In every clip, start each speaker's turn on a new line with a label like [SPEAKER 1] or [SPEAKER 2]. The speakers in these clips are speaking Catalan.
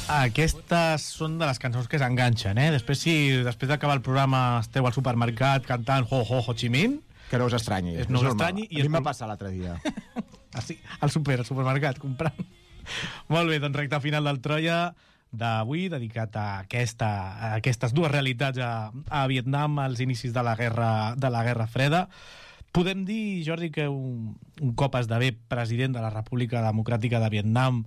[SPEAKER 1] Aquestes són de les cançons que s'enganxen, eh? Després d'acabar el programa esteu al supermercat cantant Ho Ho Ho Chi Minh,
[SPEAKER 2] que no us estranyi.
[SPEAKER 1] No us estranyi.
[SPEAKER 2] A mi em va passar l'altre dia.
[SPEAKER 1] Sí, al supermercat, comprant. Molt bé, doncs recte final del Troia d'avui, dedicat a aquestes dues realitats a Vietnam, als inicis de la Guerra Freda. Podem dir, Jordi, que un cop esdevé president de la República Democràtica de Vietnam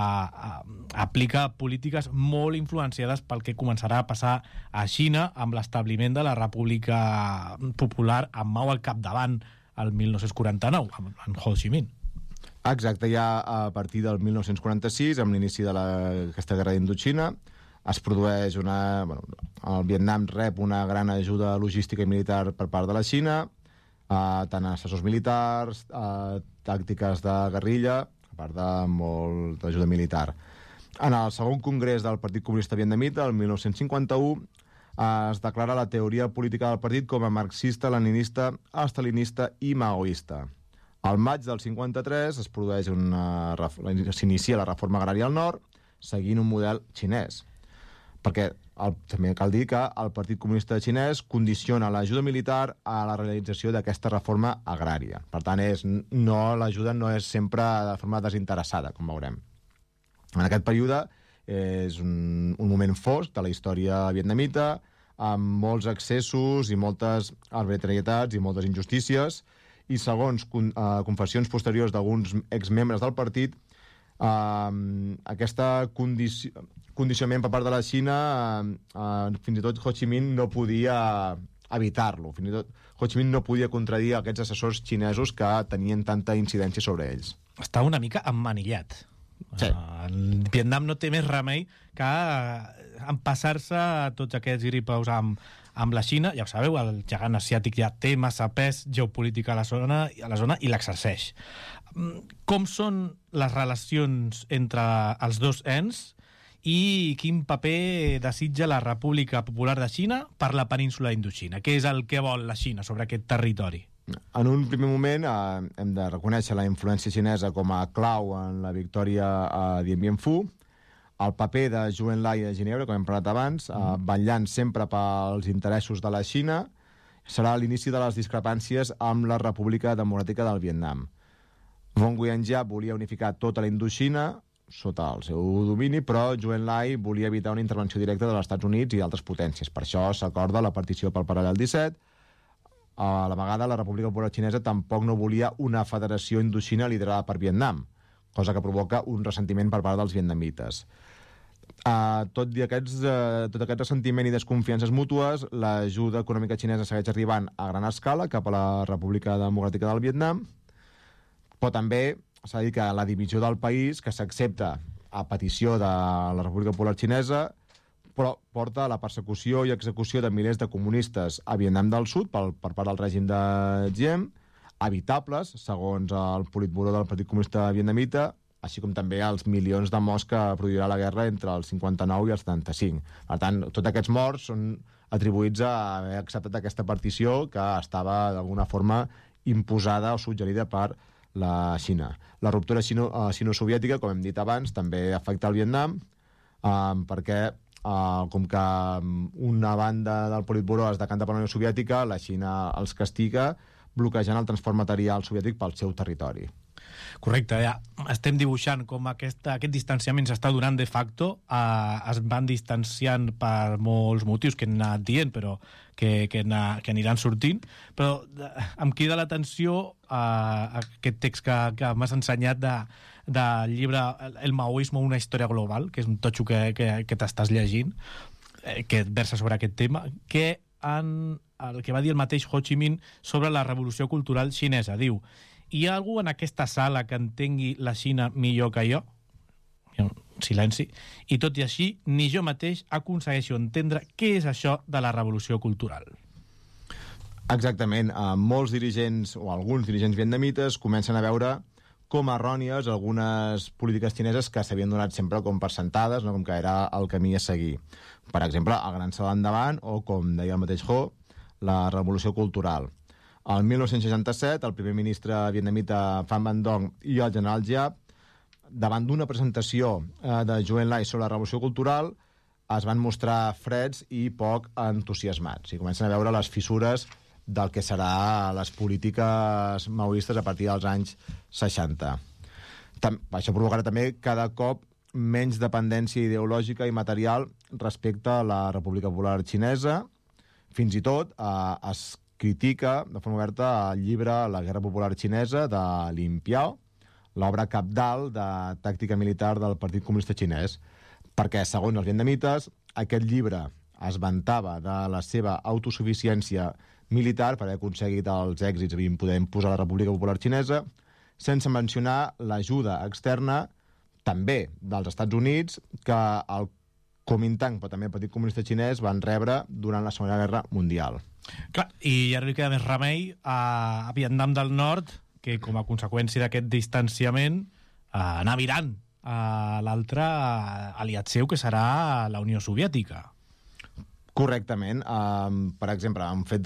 [SPEAKER 1] aplica polítiques molt influenciades pel que començarà a passar a Xina amb l'establiment de la República Popular amb Mao al capdavant el 1949, amb Ho Chi Minh.
[SPEAKER 2] Exacte, ja a partir del 1946, amb l'inici d'aquesta guerra d'Indoxina, es produeix el Vietnam rep una gran ajuda logística i militar per part de la Xina, tant assessors militars, tàctiques de guerrilla, a part de molta ajuda militar. En el segon congrés del Partit Comunista Vietnamita, el 1951, es declara la teoria política del partit com a marxista, leninista, estalinista i maoista. Al maig del 53 es produeix s'inicia la reforma agrària al nord, seguint un model xinès. Perquè també cal dir que el Partit Comunista Xinès condiciona l'ajuda militar a la realització d'aquesta reforma agrària. Per tant, l'ajuda no és sempre de forma desinteressada, com veurem. En aquest període és un moment fosc de la història vietnamita, amb molts excessos i moltes arbitrarietats i moltes injustícies, i segons confessions posteriors d'alguns exmembres del partit, aquesta condicionament per part de la Xina, fins i tot Ho Chi Minh no podia evitar-lo. Fins i tot Ho Chi Minh no podia contradir aquests assessors xinesos que tenien tanta incidència sobre ells.
[SPEAKER 1] Està una mica emmanillat.
[SPEAKER 2] Sí.
[SPEAKER 1] El Vietnam no té més remei que empassar-se tots aquests gripaus amb la Xina. Ja ho sabeu, el gegant asiàtic ja té massa pes geopolític a la zona i l'exerceix. Com són les relacions entre els dos ens i quin paper desitja la República Popular de Xina per la península Indoxina? Què és el que vol la Xina sobre aquest territori?
[SPEAKER 2] En un primer moment hem de reconèixer la influència xinesa com a clau en la victòria a Dien Bien Phu, el paper de Zhou Enlai a Ginebra, com hem parlat abans, vetllant sempre pels interessos de la Xina, serà l'inici de les discrepàncies amb la República Democràtica del Vietnam. Von Guianjia volia unificar tota la Indoxina sota el seu domini, però Zhou Enlai volia evitar una intervenció directa dels Estats Units i altres potències. Per això s'acorda la partició pel paral·lel 17. A la vegada, la República Popular Xinesa tampoc no volia una federació indoxina liderada per Vietnam, cosa que provoca un ressentiment per part dels vietnamites. Tot aquest ressentiment i desconfiances mútues, l'ajuda econòmica xinesa segueix arribant a gran escala cap a la República Democràtica del Vietnam, però també s'ha de dir que la divisió del país, que s'accepta a petició de la República Popular Xinesa, però porta a la persecució i execució de milers de comunistes a Vietnam del Sud per part del règim de Diem, evitables, segons el Politburó del Partit Comunista Vietnamita, així com també els milions de morts que produirà la guerra entre el 59 i el 75. Per tant, tots aquests morts són atribuïts a haver acceptat aquesta partició que estava d'alguna forma imposada o suggerida per la Xina. La ruptura sino-soviètica, com hem dit abans, també afecta el Vietnam, perquè com que una banda del Politburó es decanta per la Unió Soviètica, la Xina els castiga bloquejant el transport material soviètic pel seu territori.
[SPEAKER 1] Correcte, ja estem dibuixant com aquest distanciament s'està donant de facto, es van distanciant per molts motius que hem anat dient, però que aniran sortint, però em crida l'atenció aquest text que m'has ensenyat del llibre El maoismo, una història global, que és un totxo que t'estàs llegint, que versa sobre aquest tema, el que va dir el mateix Ho Chi Minh sobre la revolució cultural xinesa. Diu: hi ha algú en aquesta sala que entengui la Xina millor que jo? Silenci. I tot i així, ni jo mateix aconsegueixo entendre què és això de la revolució cultural.
[SPEAKER 2] Exactament. Molts dirigents, o alguns dirigents vietnamites, comencen a veure com errònies algunes polítiques xineses que s'havien donat sempre com per sentades, no? Com que era el camí a seguir. Per exemple, el Gran Salt Endavant, o, com deia el mateix Ho, la revolució cultural. El 1967, el primer ministre vietnamita Pham Van Dong i el general Giap davant d'una presentació de Zhou Enlai sobre la revolució cultural, es van mostrar freds i poc entusiasmats. I comencen a veure les fissures del que serà les polítiques maoistes a partir dels anys 60. Això provocarà també cada cop menys dependència ideològica i material respecte a la República Popular Xinesa. Fins i tot es critica de forma oberta el llibre La Guerra Popular Xinesa de Lin Piao, l'obra cabdal de tàctica militar del Partit Comunista Xinès, perquè, segons els vietnamites, aquest llibre es vantava de la seva autosuficiència militar per haver aconseguit els èxits i poder imposar la República Popular Xinesa, sense mencionar l'ajuda externa també dels Estats Units que el Kuomintang, però també el Partit Comunista Xinès, van rebre durant la Segona Guerra Mundial.
[SPEAKER 1] Clar, i ja no li queda més remei a Vietnam del Nord que, com a conseqüència d'aquest distanciament, anar mirant a l'altre aliat seu, que serà la Unió Soviètica.
[SPEAKER 2] Correctament. Per exemple, han fet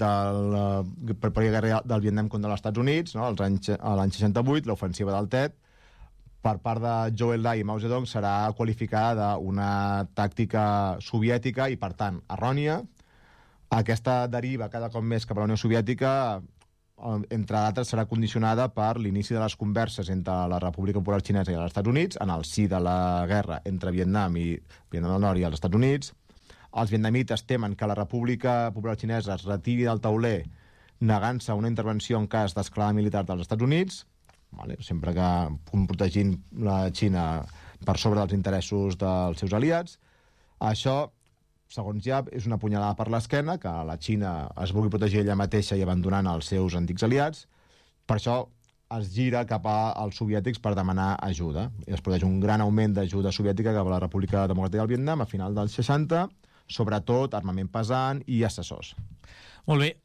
[SPEAKER 2] per la guerra del Vietnam contra els Estats Units, no? L'any 68, l'ofensiva del Tet, per part de Zhou Enlai i Mao Zedong serà qualificada d'una tàctica soviètica i, per tant, errònia. Aquesta deriva cada cop més cap a la Unió Soviètica, entre d'altres, serà condicionada per l'inici de les converses entre la República Popular Xinesa i els Estats Units, en el si de la guerra entre Vietnam del Nord i els Estats Units. Els vietnamites temen que la República Popular Xinesa es retiri del tauler negant-se a una intervenció en cas d'escalada militar dels Estats Units, sempre que protegint la Xina per sobre dels interessos dels seus aliats. Això, segons Yap, és una punyalada per l'esquena, que la Xina es vulgui protegir ella mateixa i abandonant els seus antics aliats. Per això es gira cap als soviètics per demanar ajuda. I es produeix un gran augment d'ajuda soviètica cap a la República Democràtica del Vietnam a final dels 60, sobretot armament pesant i assessors.
[SPEAKER 1] Molt bé,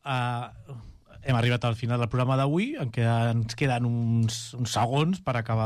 [SPEAKER 1] hem arribat al final del programa d'avui, en què ens queden uns segons per acabar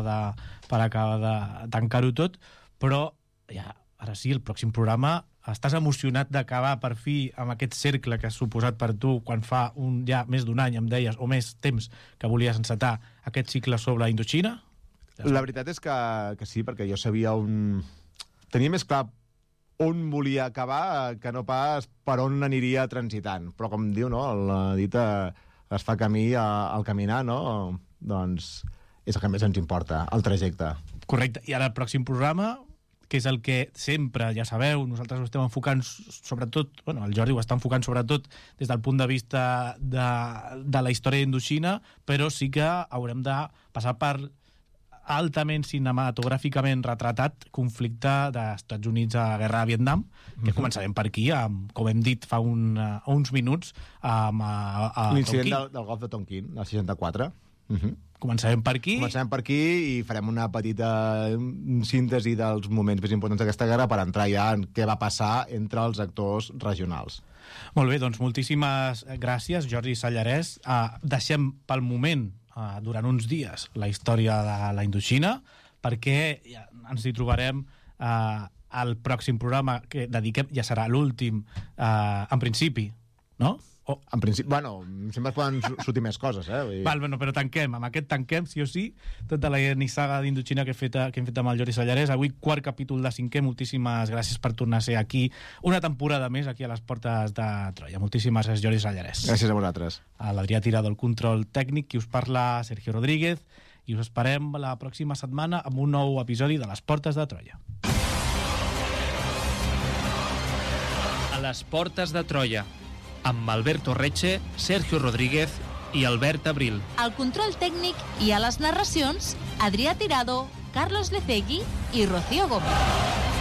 [SPEAKER 1] de tancar-ho tot, però ja, ara sí, el pròxim programa, estàs emocionat d'acabar per fi amb aquest cercle que has suposat per tu quan fa ja més d'un any, em deies, o més temps, que volies encetar aquest cicle sobre Indoxina?
[SPEAKER 2] La veritat és que sí, perquè jo sabia tenia més clar on volia acabar que no pas per on aniria transitant. Però, com diu, no? La dita es fa camí al caminar, no? Doncs és el que més ens importa, el trajecte.
[SPEAKER 1] Correcte. I ara el pròxim programa, que és el que sempre, ja sabeu, nosaltres ho estem enfocant sobretot, bueno, el Jordi ho està enfocant sobretot des del punt de vista de la història d'Indoxina, però sí que haurem de passar per altament cinematogràficament retratat conflicte dels Estats Units a la guerra de Vietnam, que començarem per aquí, com hem dit fa uns minuts, amb
[SPEAKER 2] l'incident del Golf de Tonkin, el 64.
[SPEAKER 1] Començarem per aquí.
[SPEAKER 2] Començarem per aquí i farem una petita síntesi dels moments més importants d'aquesta guerra per entrar ja en què va passar entre els actors regionals.
[SPEAKER 1] Molt bé, doncs moltíssimes gràcies, Jordi Sallarès. Deixem pel moment, durant uns dies, la història de la Indoxina, perquè ens hi trobarem al pròxim programa que dediquem, ja serà l'últim, en principi, no?
[SPEAKER 2] En principi, bueno, sempre es poden sortir més coses,
[SPEAKER 1] Val, bueno, però tanquem, amb aquest tanquem, sí o sí, tota la nissaga d'Indoxina que hem fet amb el Jordi Sallarès. Avui, quart capítol de 5è. Moltíssimes gràcies per tornar a ser aquí una temporada més, aquí a les portes de Troia. Moltíssimes gràcies, Jordi Sallarès.
[SPEAKER 2] Gràcies a vosaltres.
[SPEAKER 1] A l'Adrià Tirado, el control tècnic, qui us parla, Sergio Rodríguez, i us esperem la pròxima setmana amb un nou episodi de Les Portes de Troia.
[SPEAKER 3] A les Portes de Troia, amb Alberto Reche, Sergio Rodríguez i Albert Abril.
[SPEAKER 4] Al control tècnic i a les narracions, Adrià Tirado, Carlos Lecegui i Rocío Gómez.